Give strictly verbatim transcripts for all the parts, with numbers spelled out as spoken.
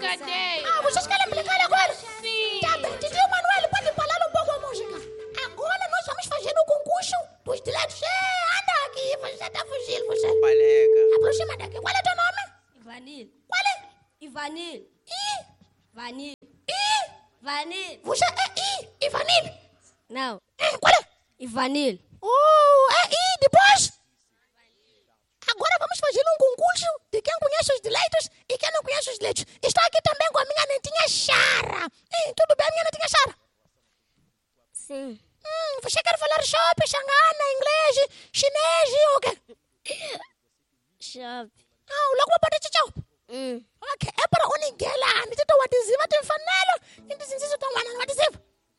cadeia. Ah, vocês querem brincar agora? Sim. Tá bem, Titio Manuel, pode falar um pouco a música. Agora nós vamos fazer o concurso dos diletos. É, anda aqui, você tá fugindo, você. Palega. Aproxima daqui. Qual é teu nome? Ivanil. Qual é? Ivanil. I. Vanil. I. Vanil. Você é I. Ivanil. Não. Hum, qual é? Ivanil. Oh, é I. Depois? Agora vamos fazer um concurso de quem conhece os dileitos e quem não conhece os dileitos. Estou aqui também com a minha netinha Chara. Hum, tudo bem, minha netinha Chara? Sim. Hum, você quer falar shopping, xangana, inglês, chinês ou o quê? Shop. Ah, logo vou poder te tchau. Hum. Ok, é para o Nigela. Me diz o adesivo, tem fanelo. Me diz se tu manda no adesivo.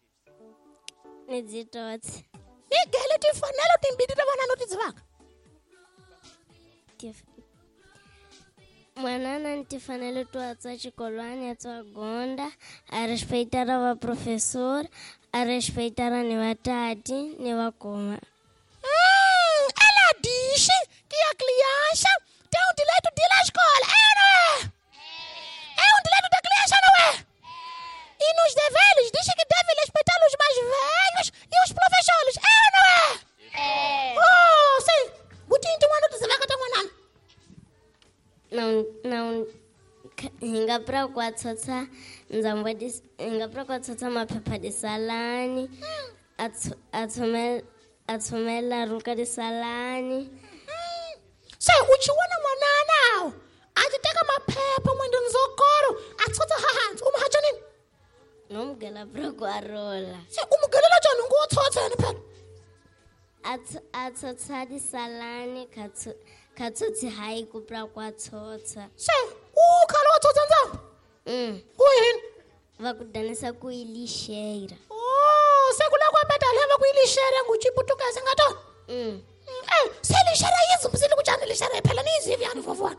Nedzitotsi. Nigela tem fanelo, tem bidida no adesivo. Mwanana ntifanele tuatsa xikolwani atsa gonda a respeitar a professor, a respeitar a ni vatati ni vakoma. Hum, ela disse que a criança tem o direito de ir à escola, é ou não é? É um direito da criança, não é? E nos deveres diz que deve respeitar os mais velhos e os professores, é ou não é? É. Oh, sim. Butinho, tu manda dizer que tem um nome. Não, não, hinga pra kwatsotsa nzambwa dis, hinga pra kwatsotsa maphepha de salani, atsome atsomela ruka de salani. Sei, uchiwana mwanana. Ajiteka maphepha mwendo nzokoro. Atsotsa hahanzi umhatsha nini? Nomgela pra kwarola. Sei, umgelela njani ngotsotsa phela? Ats atsotsa di salani katso katsotsi haiku pra kwatsotsa. Sei, ukhala watsotsa nzamba. Mm. Kuyini? Vakudanisa kuilixeira. Oh, sekula kwapeta leva kuyilishera nguchiputukazi ngato. Mm. Eh, selishera yizo msili kujani lishera phela nizivi yani vovona.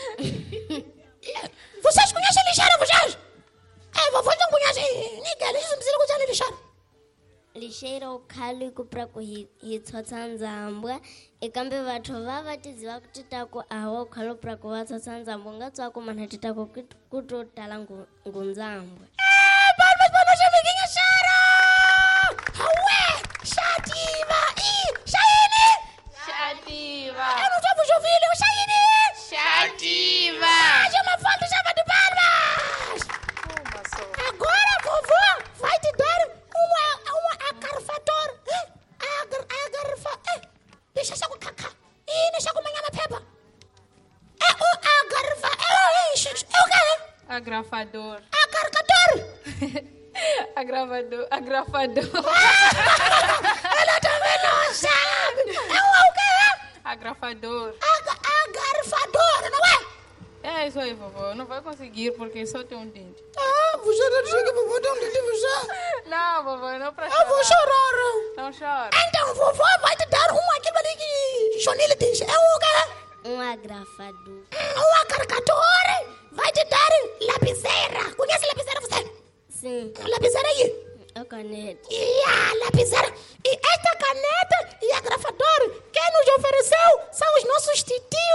Vocês conhecem lixera, vocês? Eh, vovô não conhece. Nigela yizo msili kujani lixera. Lixeira ukhaliku pra kuhitsotsa nzambwa ikambe vathu va va tidziva kuti tako awa ukhalo pra ku va tsotsa nzambwa nga tswako mana titako ku to tala ngunzambwa. Eh, palmas para nossa amiguinha Chara! Ué, Chativa! E Chaine! Chativa. Eu não tô vos ouvindo, Chaine! Chativa. Faz uma foto e chama de palmas! Agora a vovó vai te dar uma, uma agarfador. Agar, agarfa. Eh, deixa só com cacá. E deixa com manhã na pepa. É o agarfa. É o isso. É o quê? Agrafador. Agarcador. Agravador. Agrafador. Ela também não sabe. É o quê? Agrafador. Aga, agarfador, não é? É isso aí, vovó. Não vai conseguir porque só tem um dente. Ah, você não diz que vovó tem um dente você. Não, vovó, não pra Eu chorar. vou chorar. Não chora. Então, vovó vai te dar um aquilo ali que Jonile disse. É o quê? Um agrafador. Um agarcador. Vai te dar lapiseira. Conhece lapiseira você? Sim. Lapiseira aí. A caneta. E a lapiseira. E esta caneta e agrafador, quem nos ofereceu são os nossos titis